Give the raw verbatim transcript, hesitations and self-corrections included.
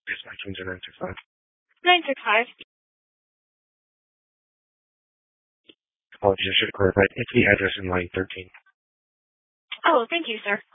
Yes, my twins are nine six five. nine six five. Apologies, I should have clarified. It's the address in line thirteen. Oh, thank you, sir.